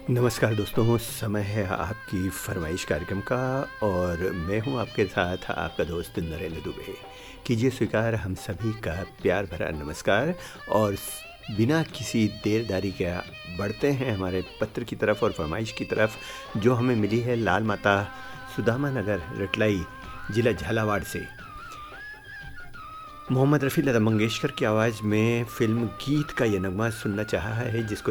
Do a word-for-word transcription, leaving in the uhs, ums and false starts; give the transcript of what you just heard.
नमस्कार दोस्तों, समय है आपकी फरमाइश कार्यक्रम का और मैं हूं आपके साथ आपका दोस्त नरेंद्र दुबे। कीजिए स्वीकार हम सभी का प्यार भरा नमस्कार और स- बिना किसी देरदारी के बढ़ते हैं हमारे पत्र की तरफ और फरमाइश की तरफ, जो हमें मिली है लाल माता सुदामा नगर, रटलाई, जिला झालावाड़ से। मोहम्मद रफ़ी लता मंगेशकर की आवाज़ में फिल्म गीत का ये नगमा सुनना चाहा है, जिसको